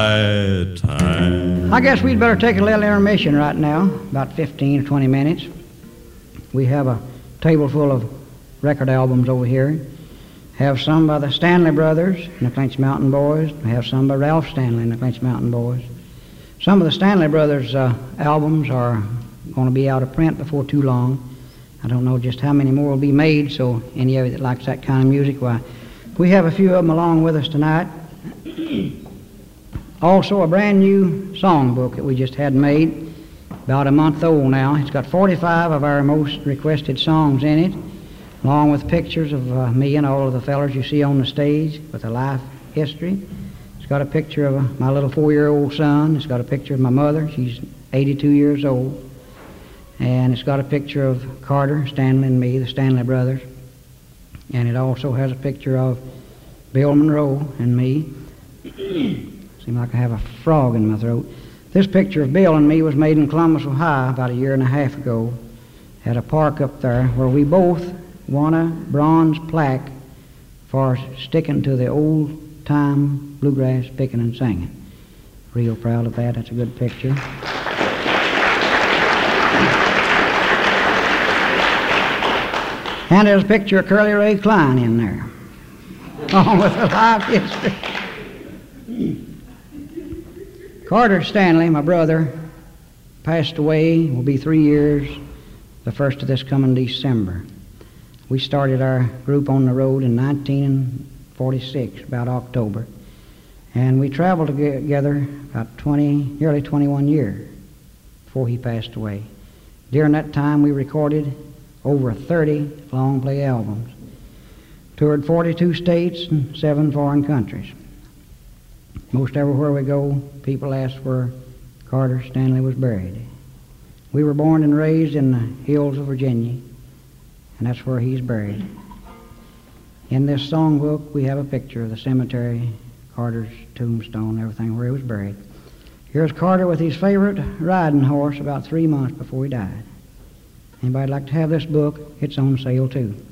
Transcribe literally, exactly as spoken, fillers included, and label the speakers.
Speaker 1: I guess we'd better take a little intermission right now, about fifteen or twenty minutes. We have a table full of record albums over here. Have some by the Stanley Brothers and the Clinch Mountain Boys. We have some by Ralph Stanley and the Clinch Mountain Boys. Some of the Stanley Brothers uh, albums are going to be out of print before too long. I don't know just how many more will be made, so any of you that likes that kind of music, why, we have a few of them along with us tonight. Also, a brand new songbook that we just had made, about a month old now. It's got forty-five of our most requested songs in it, along with pictures of uh, me and all of the fellas you see on the stage with a life history. It's got a picture of uh, my little four-year-old son. It's got a picture of my mother. She's eighty-two years old. And it's got a picture of Carter, Stanley, and me, the Stanley Brothers. And it also has a picture of Bill Monroe and me. Seems like I have a frog in my throat. This picture of Bill and me was made in Columbus, Ohio, about a year and a half ago, at a park up there, where we both won a bronze plaque for sticking to the old-time bluegrass picking and singing. Real proud of that. That's a good picture. And there's a picture of Curly Ray Klein in there, along with a life history. Carter Stanley, my brother, passed away. Will be three years, the first of this coming December. We started our group on the road in nineteen forty-six, about October, and we traveled together about twenty, nearly twenty-one years before he passed away. During that time, we recorded over thirty long play albums, toured forty-two states and seven foreign countries. Most everywhere we go, people ask where Carter Stanley was buried. We were born and raised in the hills of Virginia, and that's where he's buried. In this songbook, we have a picture of the cemetery, Carter's tombstone, everything where he was buried. Here's Carter with his favorite riding horse about three months before he died. Anybody like to have this book? It's on sale too.